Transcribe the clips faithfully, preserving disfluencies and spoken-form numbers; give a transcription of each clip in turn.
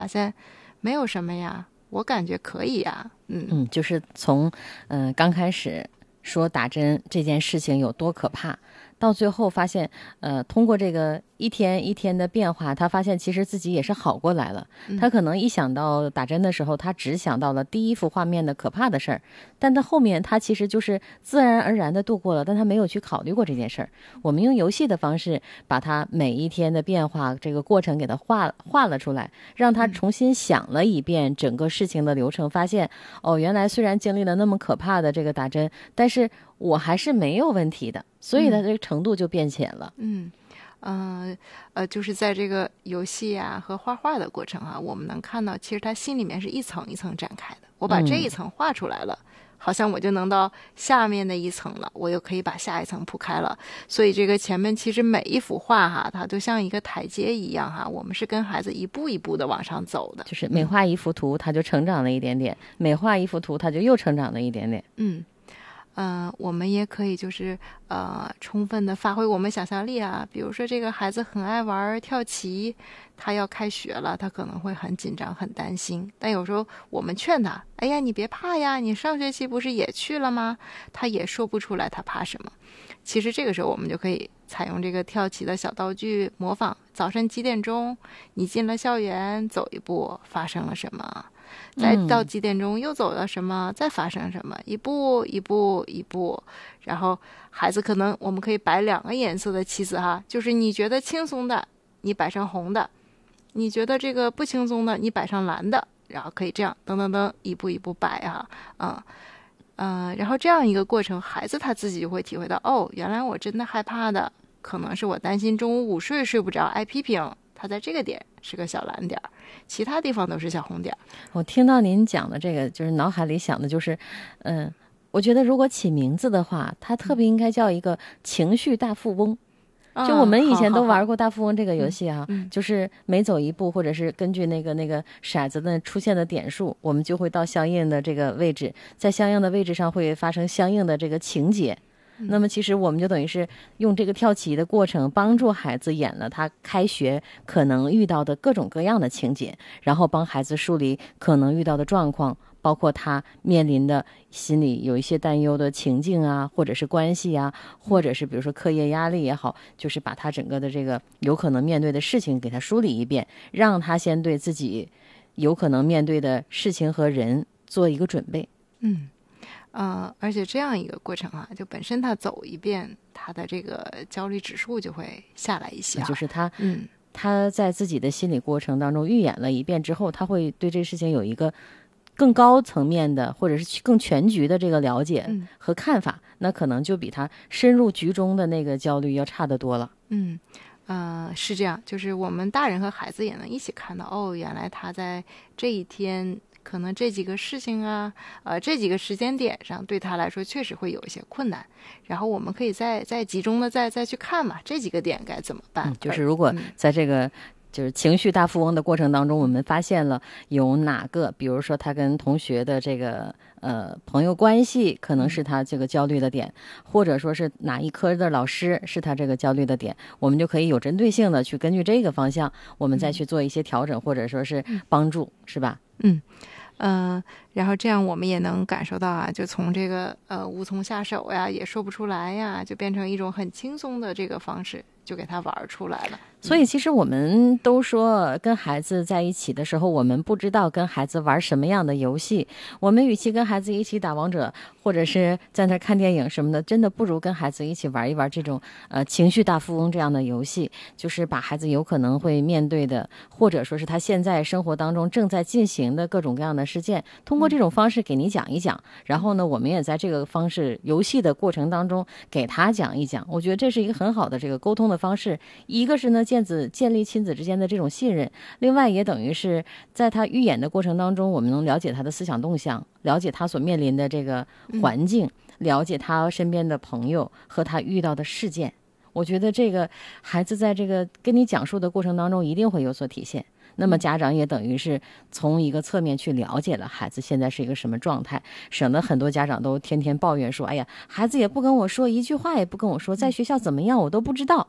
发现没有什么呀，我感觉可以呀。嗯嗯，就是从嗯、呃、刚开始说打针这件事情有多可怕，到最后发现呃通过这个一天一天的变化，他发现其实自己也是好过来了。他可能一想到打针的时候，他只想到了第一幅画面的可怕的事儿，但他后面他其实就是自然而然的度过了，但他没有去考虑过这件事儿。我们用游戏的方式把他每一天的变化这个过程给他画画了出来，让他重新想了一遍整个事情的流程，发现哦，原来虽然经历了那么可怕的这个打针，但是我还是没有问题的，所以他这个程度就变浅了。 嗯嗯呃，就是在这个游戏啊和画画的过程啊，我们能看到，其实他心里面是一层一层展开的。我把这一层画出来了，嗯、好像我就能到下面的一层了，我又可以把下一层铺开了。所以这个前面其实每一幅画哈，它都像一个台阶一样哈，我们是跟孩子一步一步的往上走的。 就是每画一幅图，他就成长了一点点；每画一幅图，他就又成长了一点点。 嗯。呃，我们也可以就是呃，充分的发挥我们想象力啊。比如说，这个孩子很爱玩跳棋，他要开学了，他可能会很紧张、很担心。但有时候我们劝他：“哎呀，你别怕呀，你上学期不是也去了吗？”他也说不出来他怕什么。其实这个时候，我们就可以采用这个跳棋的小道具，模仿早晨几点钟，你进了校园，走一步发生了什么。再到几点钟又走了什么，再发生什么，一步一步一步，然后孩子可能我们可以摆两个颜色的棋子哈，就是你觉得轻松的，你摆上红的；你觉得这个不轻松的，你摆上蓝的，然后可以这样噔噔噔一步一步摆啊，嗯嗯、呃，然后这样一个过程，孩子他自己就会体会到，哦，原来我真的害怕的，可能是我担心中午午睡睡不着，爱批评。它在这个点是个小蓝点，其他地方都是小红点。 我听到您讲的这个，就是脑海里想的就是，嗯、呃，我觉得如果起名字的话，它特别应该叫一个情绪大富翁。 嗯、 就我们以前都玩过好好好大富翁这个游戏啊， 嗯嗯、 就是每走一步，或者是根据那个那个骰子的出现的点数，我们就会到相应的这个位置，在相应的位置上会发生相应的这个情节。那么其实我们就等于是用这个跳棋的过程帮助孩子演了他开学可能遇到的各种各样的情节，然后帮孩子梳理可能遇到的状况，包括他面临的心里有一些担忧的情境啊，或者是关系啊，或者是比如说课业压力也好，就是把他整个的这个有可能面对的事情给他梳理一遍，让他先对自己有可能面对的事情和人做一个准备。 嗯呃，而且这样一个过程啊，就本身他走一遍，他的这个焦虑指数就会下来一些、啊。 就是他， 嗯， 他在自己的心理过程当中预演了一遍之后，他会对这事情有一个更高层面的，或者是更全局的这个了解和看法，嗯、那可能就比他深入局中的那个焦虑要差得多了。 嗯。呃，是这样，就是我们大人和孩子也能一起看到，哦，原来他在这一天。可能这几个事情啊，呃，这几个时间点上对他来说确实会有一些困难，然后我们可以再再集中的再再去看嘛，这几个点该怎么办？ 嗯、就是如果在这个、嗯、就是情绪大富翁的过程当中，我们发现了有哪个，比如说他跟同学的这个呃朋友关系可能是他这个焦虑的点，嗯、或者说是哪一科的老师是他这个焦虑的点，我们就可以有针对性的去根据这个方向，我们再去做一些调整，嗯、或者说是帮助，嗯、是吧？ 嗯。呃，然后这样我们也能感受到啊，就从这个呃无从下手呀，也说不出来呀，就变成一种很轻松的这个方式，就给他玩出来了。 所以其实我们都说跟孩子在一起的时候，我们不知道跟孩子玩什么样的游戏，我们与其跟孩子一起打王者，或者是在那看电影什么的，真的不如跟孩子一起玩一玩这种呃情绪大富翁这样的游戏，就是把孩子有可能会面对的，或者说是他现在生活当中正在进行的各种各样的事件，通过这种方式给你讲一讲，然后呢，我们也在这个方式游戏的过程当中给他讲一讲，我觉得这是一个很好的这个沟通的方式。一个是呢建子建立亲子之间的这种信任，另外也等于是在他预演的过程当中，我们能了解他的思想动向，了解他所面临的这个环境，嗯、了解他身边的朋友和他遇到的事件。我觉得这个孩子在这个跟你讲述的过程当中一定会有所体现。那么家长也等于是从一个侧面去了解了孩子现在是一个什么状态，省得很多家长都天天抱怨说，哎呀，孩子也不跟我说，一句话也不跟我说，在学校怎么样我都不知道。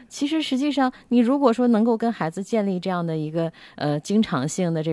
其实实际上，你如果说能够跟孩子建立这样的一个呃经常性的这